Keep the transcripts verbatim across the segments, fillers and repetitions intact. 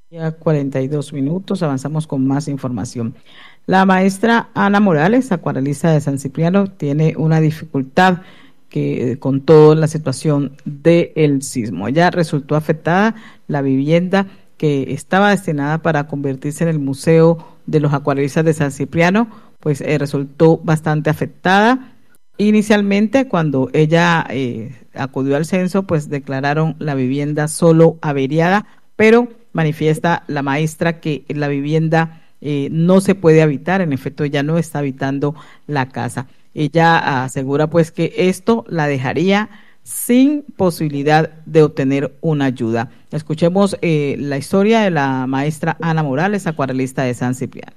Ya cuarenta y dos minutos, avanzamos con más información. La maestra Ana Morales, acuarelista de San Cipriano, tiene una dificultad que con toda la situación del sismo. Ella resultó afectada, la vivienda que estaba destinada para convertirse en el Museo de los Acuarelistas de San Cipriano, pues eh, resultó bastante afectada. Inicialmente, cuando ella eh, acudió al censo, pues declararon la vivienda solo averiada, pero manifiesta la maestra que la vivienda eh, no se puede habitar, en efecto ella no está habitando la casa. Ella asegura pues que esto la dejaría sin posibilidad de obtener una ayuda. Escuchemos eh, la historia de la maestra Ana Morales, acuarelista de San Cipriano.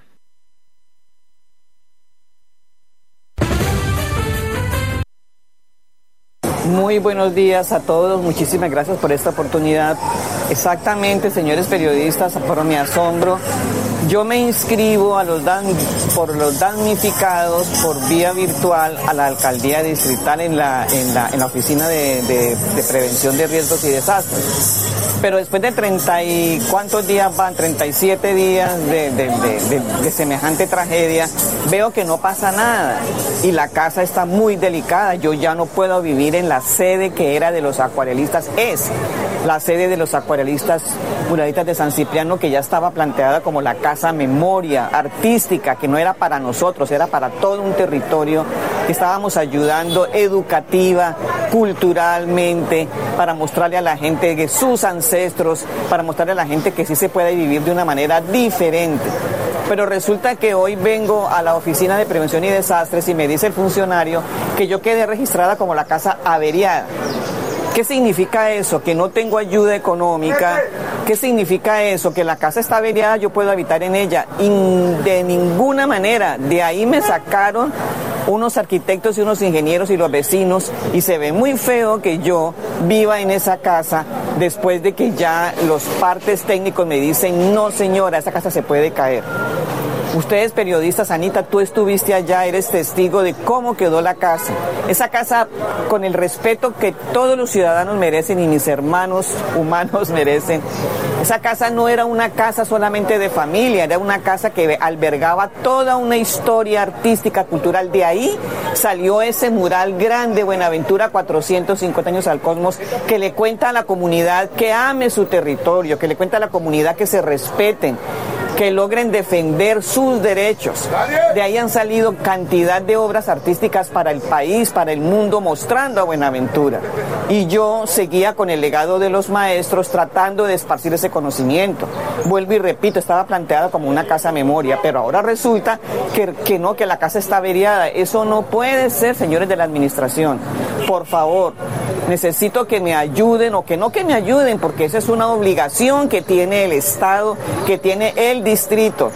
Muy buenos días a todos, muchísimas gracias por esta oportunidad. Exactamente, señores periodistas, por mi asombro, yo me inscribo a los dan, por los damnificados por vía virtual a la alcaldía distrital en la, en la, en la oficina de, de, de prevención de riesgos y desastres. Pero después de treinta y cuántos días van, treinta y siete días de, de, de, de, de semejante tragedia, veo que no pasa nada y la casa está muy delicada. Yo ya no puedo vivir en la sede que era de los acuarelistas, es la sede de los acuarelistas muralistas de San Cipriano, que ya estaba planteada como la casa memoria artística, que no era para nosotros, era para todo un territorio que estábamos ayudando educativa, culturalmente, para mostrarle a la gente que sus ancestros, para mostrarle a la gente que sí se puede vivir de una manera diferente. Pero resulta que hoy vengo a la oficina de prevención y desastres y me dice el funcionario que yo quedé registrada como la casa averiada. ¿Qué significa eso? Que no tengo ayuda económica. ¿Qué significa eso? Que la casa está averiada, yo puedo habitar en ella. Y de ninguna manera. De ahí me sacaron unos arquitectos y unos ingenieros y los vecinos, y se ve muy feo que yo viva en esa casa después de que ya los partes técnicos me dicen, no señora, esa casa se puede caer. Ustedes periodistas, Anita, tú estuviste allá, eres testigo de cómo quedó la casa. Esa casa, con el respeto que todos los ciudadanos merecen y mis hermanos humanos merecen, esa casa no era una casa solamente de familia, era una casa que albergaba toda una historia artística, cultural. De ahí salió ese mural grande, Buenaventura, cuatrocientos cincuenta años al cosmos, que le cuenta a la comunidad que ame su territorio, que le cuenta a la comunidad que se respeten, que logren defender sus derechos. De ahí han salido cantidad de obras artísticas para el país, para el mundo, mostrando a Buenaventura. Y yo seguía con el legado de los maestros, tratando de esparcir ese conocimiento. Vuelvo y repito, estaba planteada como una casa memoria, pero ahora resulta que, que no, que la casa está averiada. Eso no puede ser, señores de la administración. Por favor, necesito que me ayuden, o que no que me ayuden, porque esa es una obligación que tiene el Estado, que tiene el distrito,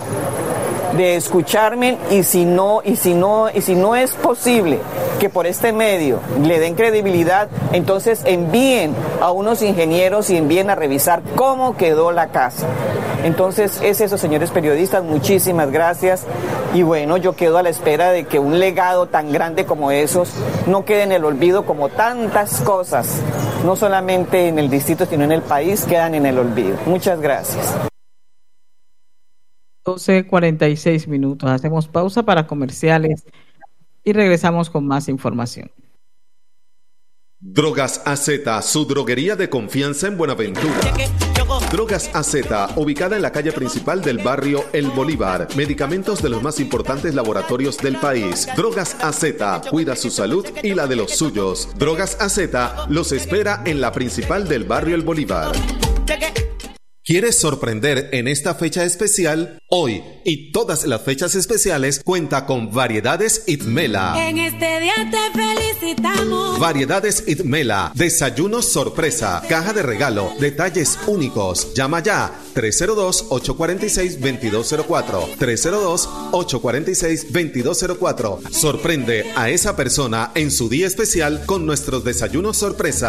de escucharme, y si no, y si no, y si no es posible que por este medio le den credibilidad, entonces envíen a unos ingenieros y envíen a revisar cómo quedó la casa. Entonces es eso, señores periodistas, muchísimas gracias. Y bueno, yo quedo a la espera de que un legado tan grande como esos no quede en el olvido, como tantas cosas, no solamente en el distrito, sino en el país, quedan en el olvido. Muchas gracias. doce cuarenta y seis minutos. Hacemos pausa para comerciales y regresamos con más información. Drogas A Z, su droguería de confianza en Buenaventura. Drogas A Z, ubicada en la calle principal del barrio El Bolívar. Medicamentos de los más importantes laboratorios del país. Drogas A Z, cuida su salud y la de los suyos. Drogas A Z los espera en la principal del barrio El Bolívar. ¿Quieres sorprender en esta fecha especial? Hoy y todas las fechas especiales cuenta con Variedades Itmela. En este día te felicitamos. Variedades Itmela, desayunos sorpresa, caja de regalo, detalles únicos. Llama ya tres cero dos, ocho cuatro seis, dos dos cero cuatro, tres cero dos, ocho cuatro seis, dos dos cero cuatro. Sorprende a esa persona en su día especial con nuestros desayunos sorpresa.